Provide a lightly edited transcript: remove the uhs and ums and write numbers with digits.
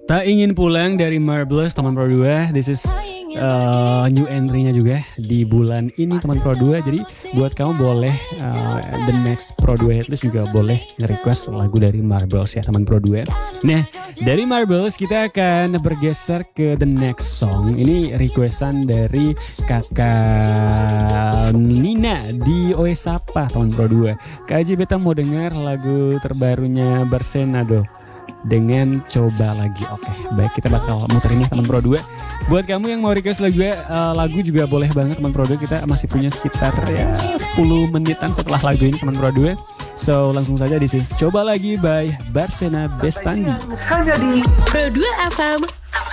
Tak ingin pulang dari Marbles teman Pro 2. This is new entry-nya juga di bulan ini teman Pro 2. Jadi buat kamu boleh the next Pro 2 Headlist juga boleh nge-request lagu dari Marbles ya teman Pro 2. Nah, dari Marbles kita akan bergeser ke the next song. Ini requestan dari kakak Nina di Oesapa teman Pro 2. Kak Aji beta mau dengar lagu terbarunya Barsenado dengan Coba Lagi. Oke, baik, kita bakal muter ini teman Pro 2. Buat kamu yang mau request lagu juga boleh banget teman Pro 2. Kita masih punya sekitar 10 menitan setelah lagu ini teman Pro 2. So langsung saja, this is Coba Lagi by Barsena Bestandi. Hanya di Pro 2 FM